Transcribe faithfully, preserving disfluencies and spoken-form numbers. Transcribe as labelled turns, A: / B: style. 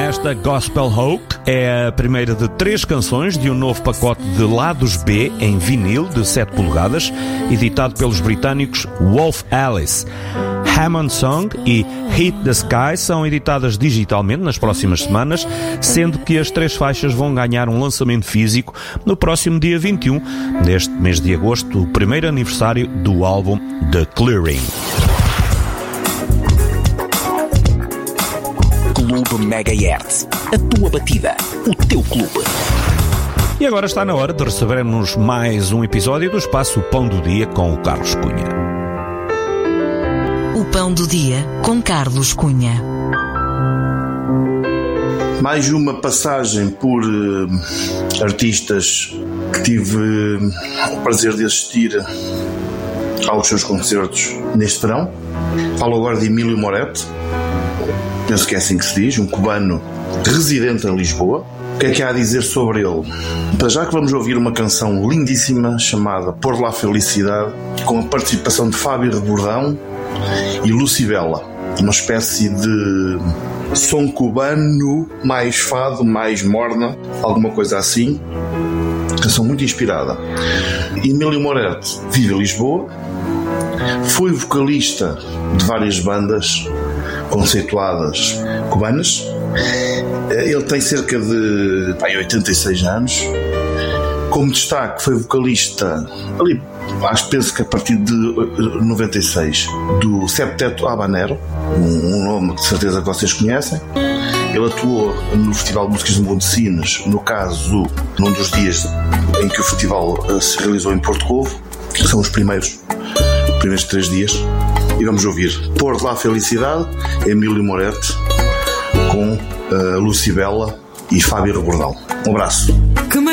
A: Esta Gospel Hoke é a primeira de três canções de um novo pacote de lados B em vinil de sete polegadas, editado pelos britânicos Wolf Alice. Hammond Song e Hit the Sky são editadas digitalmente nas próximas semanas, sendo que as três faixas vão ganhar um lançamento físico no próximo dia vinte e um deste mês de agosto, o primeiro aniversário do álbum The Clearing.
B: Clube Megahertz, a tua batida, o teu clube.
A: E agora está na hora de recebermos mais um episódio do Espaço Pão do Dia com o Carlos Cunha.
C: O Pão do Dia com Carlos Cunha.
D: Mais uma passagem por uh, artistas que tive uh, o prazer de assistir aos seus concertos neste verão. Falo agora de Emílio Moretti. Penso que é assim que se diz, um cubano residente em Lisboa. O que é que há a dizer sobre ele? Para já que vamos ouvir uma canção lindíssima chamada Por La Felicidade, com a participação de Fábio Rebordão e Lucibela, uma espécie de som cubano, mais fado, mais morna, alguma coisa assim. Canção muito inspirada. Emílio Moretti vive em Lisboa, foi vocalista de várias bandas conceituadas cubanas. Ele tem cerca de pá, oitenta e seis anos. Como destaque, foi vocalista ali, acho, penso que a partir de noventa e seis, do Septeto Habanero, um nome que de certeza que vocês conhecem. Ele atuou no Festival de Músicas de Mundecinos, no caso, num dos dias em que o festival se realizou em Porto Covo, que são os primeiros, primeiros três dias. E vamos ouvir Por La Felicidade, Emílio Moretti, com uh, Lucibela e Fábio Rebordão. Um abraço.